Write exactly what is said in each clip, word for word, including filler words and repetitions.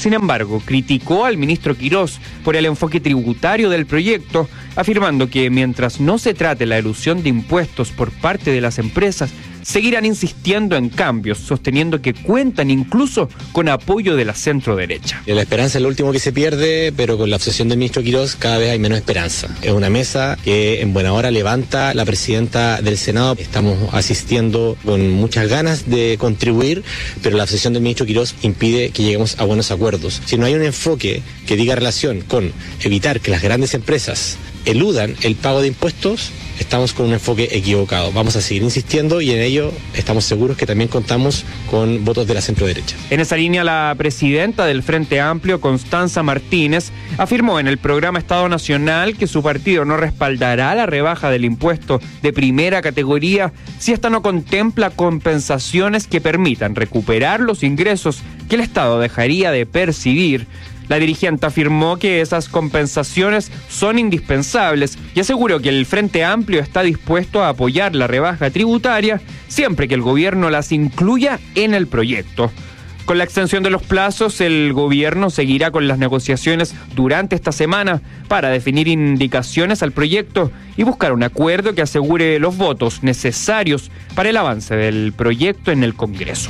Sin embargo, criticó al ministro Quirós por el enfoque tributario del proyecto, afirmando que mientras no se trate la elusión de impuestos por parte de las empresas, seguirán insistiendo en cambios, sosteniendo que cuentan incluso con apoyo de la centro-derecha. La esperanza es lo último que se pierde, pero con la obsesión del ministro Quirós cada vez hay menos esperanza. Es una mesa que en buena hora levanta la presidenta del Senado. Estamos asistiendo con muchas ganas de contribuir, pero la obsesión del ministro Quirós impide que lleguemos a buenos acuerdos. Si no hay un enfoque que diga relación con evitar que las grandes empresas eludan el pago de impuestos, estamos con un enfoque equivocado. Vamos a seguir insistiendo y en ello estamos seguros que también contamos con votos de la centro-derecha. En esa línea, la presidenta del Frente Amplio, Constanza Martínez, afirmó en el programa Estado Nacional que su partido no respaldará la rebaja del impuesto de primera categoría si esta no contempla compensaciones que permitan recuperar los ingresos que el Estado dejaría de percibir. La dirigente afirmó que esas compensaciones son indispensables y aseguró que el Frente Amplio está dispuesto a apoyar la rebaja tributaria siempre que el gobierno las incluya en el proyecto. Con la extensión de los plazos, el gobierno seguirá con las negociaciones durante esta semana para definir indicaciones al proyecto y buscar un acuerdo que asegure los votos necesarios para el avance del proyecto en el Congreso.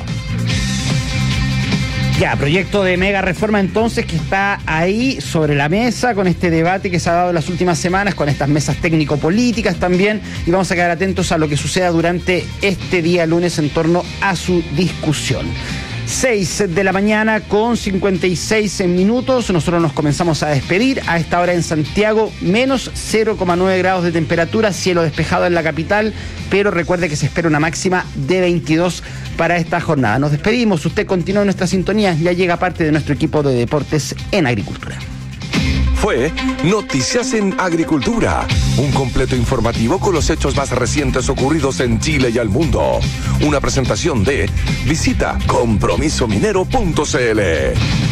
Ya, proyecto de mega reforma entonces que está ahí sobre la mesa con este debate que se ha dado en las últimas semanas, con estas mesas técnico-políticas también, y vamos a quedar atentos a lo que suceda durante este día lunes en torno a su discusión. seis de la mañana con cincuenta y seis minutos, nosotros nos comenzamos a despedir. A esta hora en Santiago, menos cero coma nueve grados de temperatura, cielo despejado en la capital, pero recuerde que se espera una máxima de veintidós para esta jornada. Nos despedimos, usted continúa en nuestra sintonía, ya llega parte de nuestro equipo de deportes en agricultura. Fue Noticias en Agricultura, un completo informativo con los hechos más recientes ocurridos en Chile y al mundo. Una presentación de visita compromiso minero punto c l.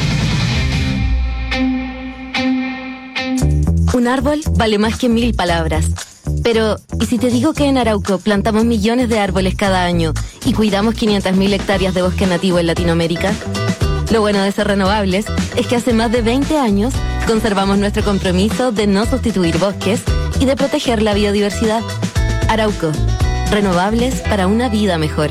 Un árbol vale más que mil palabras. Pero, ¿y si te digo que en Arauco plantamos millones de árboles cada año y cuidamos quinientas mil hectáreas de bosque nativo en Latinoamérica? Lo bueno de ser renovables es que hace más de veinte años conservamos nuestro compromiso de no sustituir bosques y de proteger la biodiversidad. Arauco, renovables para una vida mejor.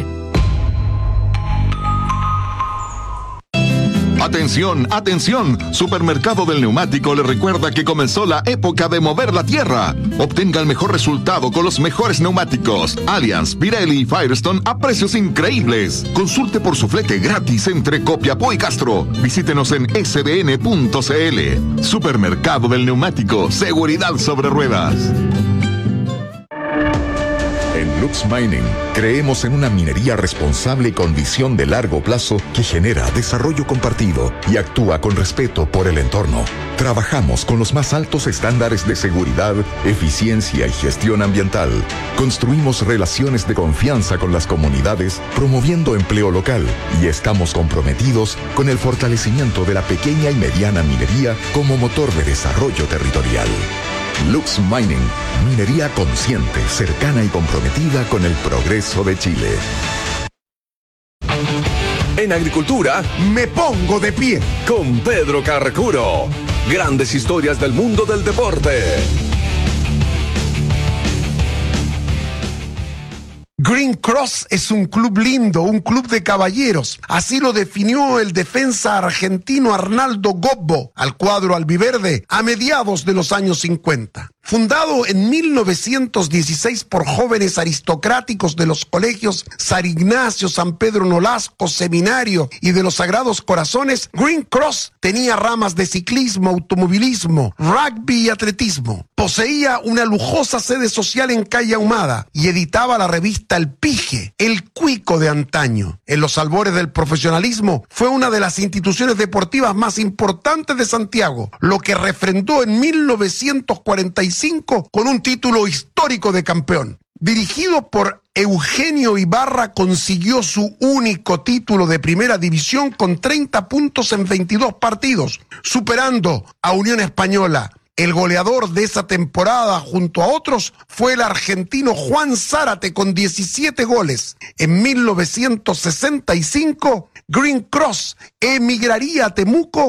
Atención, atención, Supermercado del Neumático le recuerda que comenzó la época de mover la tierra. Obtenga el mejor resultado con los mejores neumáticos Allianz, Pirelli y Firestone a precios increíbles. Consulte por su flete gratis entre Copiapó y Castro. Visítenos en s b n punto c l. Supermercado del Neumático, seguridad sobre ruedas. En Lux Mining creemos en una minería responsable y con visión de largo plazo que genera desarrollo compartido y actúa con respeto por el entorno. Trabajamos con los más altos estándares de seguridad, eficiencia y gestión ambiental. Construimos relaciones de confianza con las comunidades, promoviendo empleo local, y estamos comprometidos con el fortalecimiento de la pequeña y mediana minería como motor de desarrollo territorial. Lux Mining, minería consciente, cercana y comprometida con el progreso de Chile. En Agricultura, me pongo de pie con Pedro Carrecuro. Grandes historias del mundo del deporte. Green Cross es un club lindo, un club de caballeros. Así lo definió el defensa argentino Arnaldo Gobbo al cuadro albiverde a mediados de los años cincuenta. Fundado en mil novecientos dieciséis por jóvenes aristocráticos de los colegios San Ignacio, San Pedro Nolasco, Seminario y de los Sagrados Corazones, Green Cross tenía ramas de ciclismo, automovilismo, rugby y atletismo. Poseía una lujosa sede social en Calle Ahumada y editaba la revista El Pige, el cuico de antaño. En los albores del profesionalismo, fue una de las instituciones deportivas más importantes de Santiago, lo que refrendó en mil novecientos cuarenta y cinco con un título histórico de campeón. Dirigido por Eugenio Ibarra, consiguió su único título de primera división con treinta puntos en veintidós partidos, superando a Unión Española. El goleador de esa temporada, junto a otros, fue el argentino Juan Zárate con diecisiete goles. En mil novecientos sesenta y cinco, Green Cross emigraría a Temuco